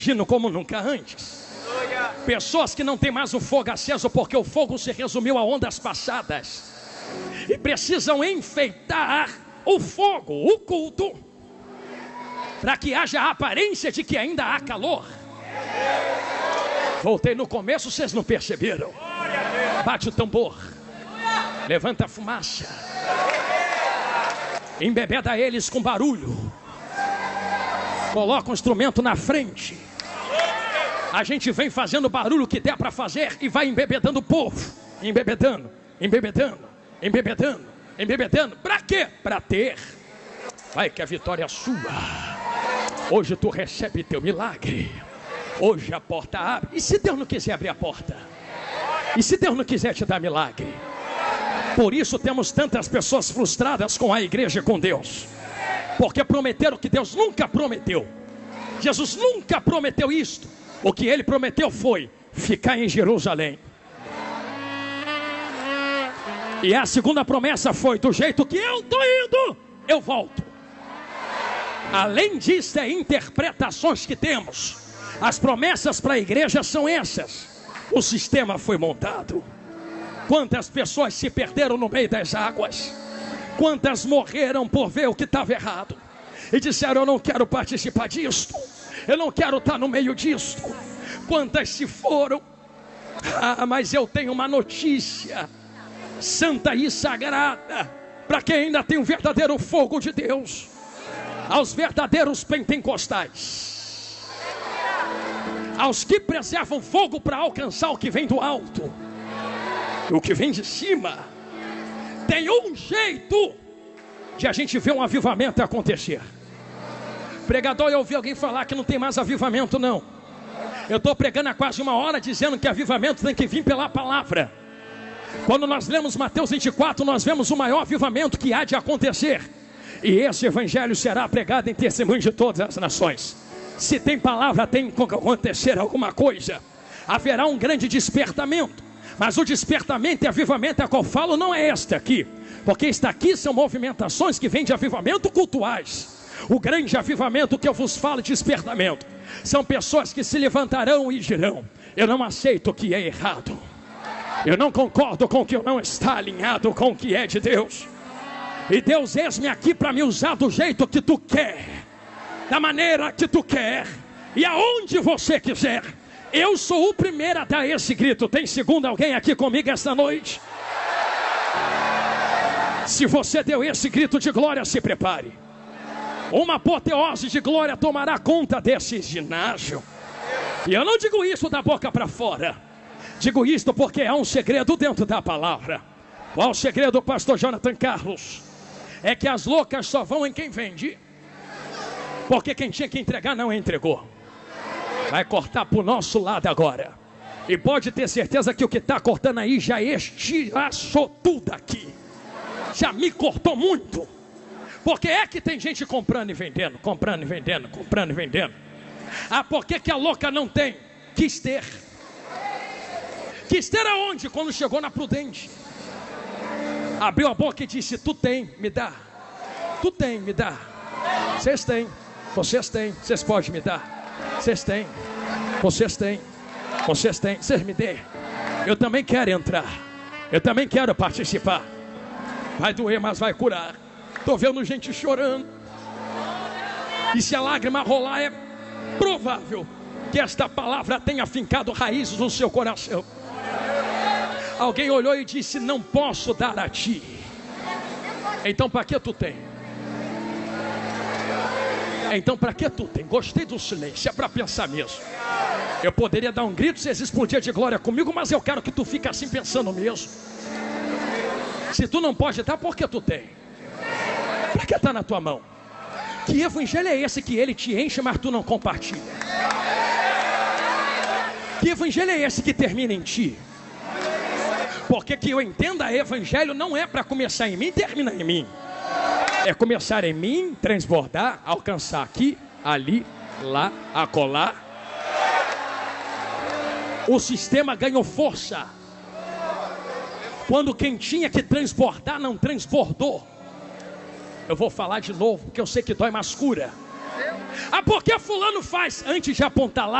agindo como nunca antes. Pessoas que não têm mais o fogo aceso porque o fogo se resumiu a ondas passadas e precisam enfeitar o fogo, o culto, para que haja a aparência de que ainda há calor. Voltei no começo, vocês não perceberam. Bate o tambor, levanta a fumaça, embebeda eles com barulho, coloca o instrumento na frente. A gente vem fazendo o barulho que der para fazer e vai embebedando o povo, embebedando, embebedando, embebedando, embebedando. Para quê? Para ter. Vai que a vitória é sua. Hoje tu recebe teu milagre. Hoje a porta abre. E se Deus não quiser abrir a porta? E se Deus não quiser te dar milagre? Por isso temos tantas pessoas frustradas com a igreja e com Deus, porque prometeram que Deus nunca prometeu. Jesus nunca prometeu isto. O que ele prometeu foi ficar em Jerusalém. E a segunda promessa foi: do jeito que eu estou indo, eu volto. Além disso, é interpretações que temos. As promessas para a igreja são essas. O sistema foi montado. Quantas pessoas se perderam no meio das águas? Quantas morreram por ver o que estava errado e disseram: eu não quero participar disso, eu não quero estar no meio disso. Quantas se foram? Mas eu tenho uma notícia santa e sagrada para quem ainda tem o verdadeiro fogo de Deus, aos verdadeiros pentecostais, aos que preservam fogo para alcançar o que vem do alto, o que vem de cima. Tem um jeito de a gente ver um avivamento acontecer. Pregador, eu ouvi alguém falar que não tem mais avivamento. Não, eu estou pregando há quase uma hora dizendo que avivamento tem que vir pela palavra. Quando nós lemos Mateus 24, nós vemos o maior avivamento que há de acontecer, e esse evangelho será pregado em testemunho de todas as nações. Se tem palavra, tem que acontecer alguma coisa. Haverá um grande despertamento. Mas o despertamento e avivamento a qual falo não é este aqui, porque este aqui são movimentações que vêm de avivamento cultuais. O grande avivamento que eu vos falo, despertamento, são pessoas que se levantarão e dirão: eu não aceito o que é errado, eu não concordo com o que não está alinhado com o que é de Deus. E Deus, eis-me aqui para me usar do jeito que tu quer, da maneira que tu quer e aonde você quiser. Eu sou o primeiro a dar esse grito. Tem segundo alguém aqui comigo esta noite? Se você deu esse grito de glória, se prepare. Uma apoteose de glória tomará conta desse ginásio. E eu não digo isso da boca para fora. Digo isto porque há um segredo dentro da palavra. Qual o segredo, pastor Jonathan Carlos? É que as loucas só vão em quem vende, porque quem tinha que entregar não entregou. Vai cortar para o nosso lado agora. E pode ter certeza que o que está cortando aí já estilhaçou tudo aqui. Já me cortou muito. Porque é que tem gente comprando e vendendo, comprando e vendendo, comprando e vendendo. Por que a louca não tem? Quis ter. Quis ter aonde? Quando chegou na Prudente. Abriu a boca e disse: tu tem, me dá. Tu tem, me dá. Vocês têm, vocês podem me dar. Vocês têm, vocês têm, vocês me dêem. Eu também quero entrar, eu também quero participar. Vai doer, mas vai curar. Estou vendo gente chorando. E se a lágrima rolar, é provável que esta palavra tenha fincado raízes no seu coração. Alguém olhou e disse: não posso dar a ti. Então para que tu tem? Então para que tu tem? Gostei do silêncio, é para pensar mesmo. Eu poderia dar um grito, vocês explodiam de glória comigo, mas eu quero que tu fique assim pensando mesmo. Se tu não pode dar, por que tu tem? Para que está na tua mão? Que evangelho é esse que ele te enche, mas tu não compartilha? Que evangelho é esse que termina em ti? Porque que eu entenda, evangelho não é para começar em mim e terminar em mim. É começar em mim, transbordar, alcançar aqui, ali, lá, acolá. O sistema ganhou força quando quem tinha que transbordar não transbordou. Eu vou falar de novo, porque eu sei que dói, mas cura. Ah, porque fulano faz? Antes de apontar lá,